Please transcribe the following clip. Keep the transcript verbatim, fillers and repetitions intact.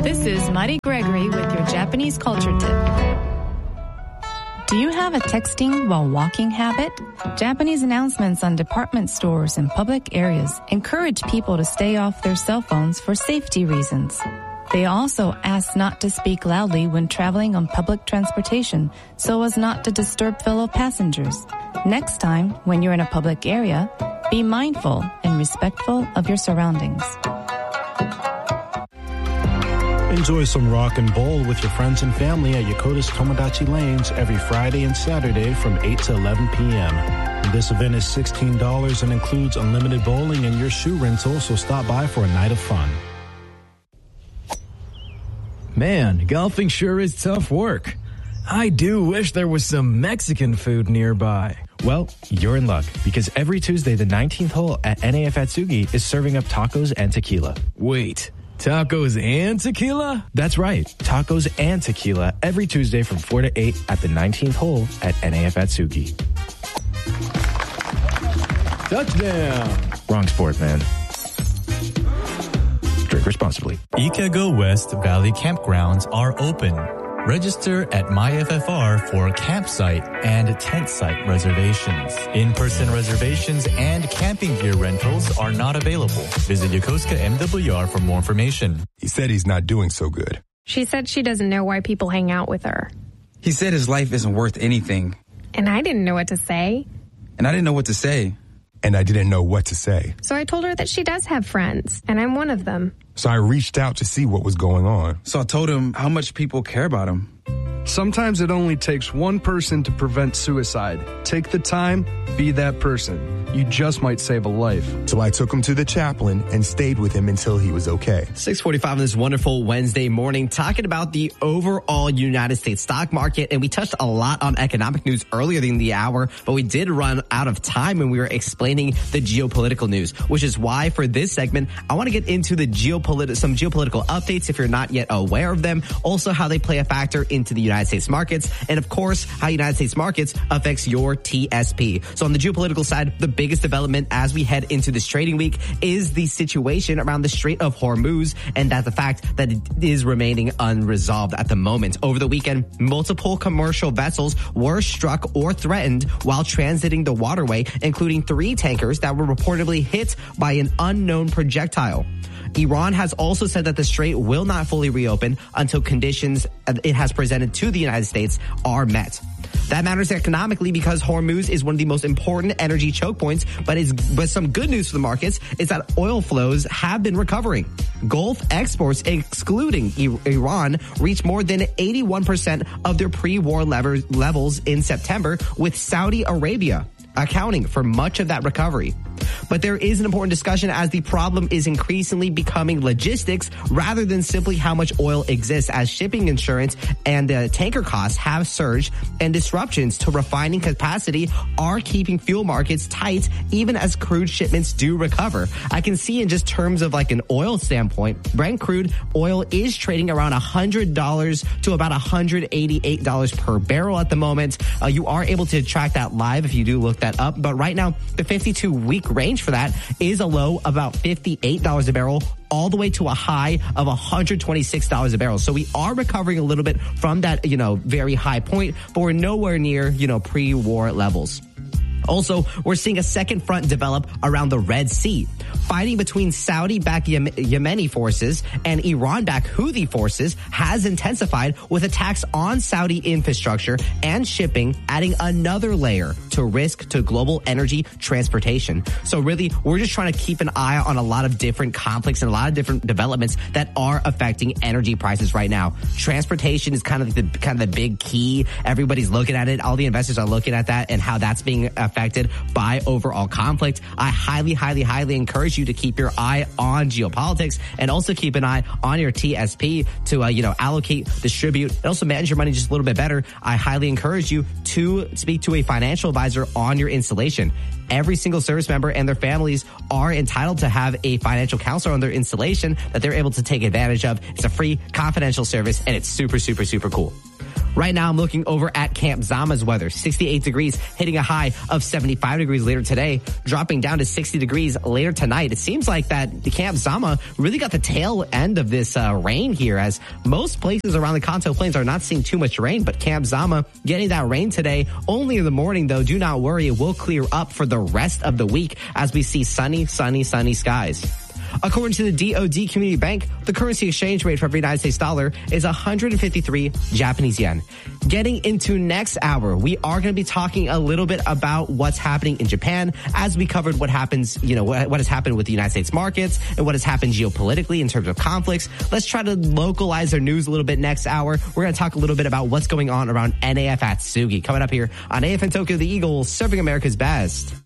This is Mari Gregory with your Japanese culture tip. Do you have a texting while walking habit? Japanese announcements on department stores and public areas encourage people to stay off their cell phones for safety reasons. They also ask not to speak loudly when traveling on public transportation so as not to disturb fellow passengers. Next time, when you're in a public area, be mindful and respectful of your surroundings. Enjoy some rock and bowl with your friends and family at Yokota's Tomodachi Lanes every Friday and Saturday from eight to eleven p.m. This event is sixteen dollars and includes unlimited bowling and your shoe rental, so stop by for a night of fun. Man, golfing sure is tough work. I do wish there was some Mexican food nearby. Well, you're in luck, because every Tuesday the nineteenth hole at N A F Atsugi is serving up tacos and tequila. Wait, tacos and tequila? That's right, tacos and tequila every Tuesday from four to eight at the nineteenth hole at N A F Atsugi. Touchdown! Wrong sport, man. Drink responsibly. Ikago West Valley campgrounds are open. Register at MyFFR for campsite and tent site reservations. In-person reservations and camping gear rentals are not available. Visit Yokosuka M W R for more information. He said he's not doing so good. She said she doesn't know why people hang out with her. He said his life isn't worth anything. And I didn't know what to say. And I didn't know what to say. And I didn't know what to say. So I told her that she does have friends, and I'm one of them. So I reached out to see what was going on. So I told him how much people care about him. Sometimes it only takes one person to prevent suicide. Take the time, be that person. You just might save a life. So I took him to the chaplain and stayed with him until he was okay. six forty-five on this wonderful Wednesday morning, talking about the overall United States stock market. And we touched a lot on economic news earlier in the hour, but we did run out of time when we were explaining the geopolitical news, which is why for this segment, I want to get into the geopolitical, some geopolitical updates if you're not yet aware of them. Also how they play a factor into the United States markets. And of course, how United States markets affects your T S P. So on the geopolitical side, the biggest development as we head into this trading week is the situation around the Strait of Hormuz, and that the fact that it is remaining unresolved at the moment. Over the weekend, multiple commercial vessels were struck or threatened while transiting the waterway, including three tankers that were reportedly hit by an unknown projectile. Iran has also said that the strait will not fully reopen until conditions it has presented to the United States are met. That matters economically because Hormuz is one of the most important energy choke points, but is but some good news for the markets is that oil flows have been recovering. Gulf exports, excluding Iran, reached more than eighty-one percent of their pre-war levels in September, with Saudi Arabia accounting for much of that recovery. But there is an important discussion as the problem is increasingly becoming logistics rather than simply how much oil exists, as shipping insurance and uh, tanker costs have surged, and disruptions to refining capacity are keeping fuel markets tight even as crude shipments do recover. I can see in just terms of like an oil standpoint, Brent crude oil is trading around one hundred dollars to about one hundred eighty-eight dollars per barrel at the moment. Uh, you are able to track that live if you do look that up. But right now, the fifty-two week range for that is a low of about fifty-eight dollars a barrel, all the way to a high of one hundred twenty-six dollars a barrel. So we are recovering a little bit from that, you know, very high point, but we're nowhere near, you know, pre-war levels. Also, we're seeing a second front develop around the Red Sea. Fighting between Saudi-backed Yemeni forces and Iran-backed Houthi forces has intensified, with attacks on Saudi infrastructure and shipping adding another layer to risk to global energy transportation. So really, we're just trying to keep an eye on a lot of different conflicts and a lot of different developments that are affecting energy prices right now. Transportation is kind of the kind of the big key. Everybody's looking at it. All the investors are looking at that and how that's being affected by overall conflict. I highly, highly, highly encourage you to keep your eye on geopolitics and also keep an eye on your T S P to, uh, you know, allocate, distribute, and also manage your money just a little bit better. I highly encourage you to speak to a financial advisor on your installation. Every single service member and their families are entitled to have a financial counselor on their installation that they're able to take advantage of. It's a free, confidential service, and it's super, super, super cool. Right now, I'm looking over at Camp Zama's weather. sixty-eight degrees, hitting a high of seventy-five degrees later today, dropping down to sixty degrees later tonight. It seems like that the Camp Zama really got the tail end of this uh, rain here, as most places around the Kanto Plains are not seeing too much rain, but Camp Zama getting that rain today. Only in the morning, though. Do not worry. It will clear up for the rest of the week as we see sunny, sunny, sunny skies. According to the D O D Community Bank, the currency exchange rate for every United States dollar is one hundred fifty-three Japanese yen. Getting into next hour, we are going to be talking a little bit about what's happening in Japan, as we covered what happens, you know, what, what has happened with the United States markets and what has happened geopolitically in terms of conflicts. Let's try to localize our news a little bit next hour. We're going to talk a little bit about what's going on around N A F Atsugi. Coming up here on A F N Tokyo, the Eagles, serving America's best.